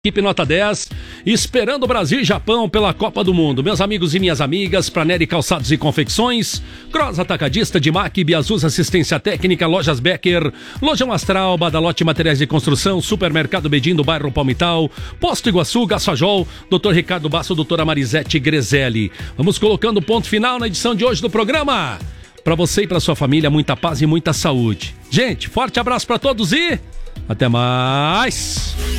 Equipe Nota 10, esperando o Brasil e Japão pela Copa do Mundo. Meus amigos e minhas amigas, Praneri Calçados e Confecções, Cross Atacadista, Dimac, Biazus Assistência Técnica, Lojas Becker, Lojão Astral, Badalote Materiais de Construção, Supermercado Bedim do bairro Palmital, Posto Iguaçu, Gaçajol, Dr. Ricardo Basso, doutora Marisete Grezelli. Vamos colocando ponto final na edição de hoje do programa. Para você e para sua família, muita paz e muita saúde. Gente, forte abraço para todos e até mais!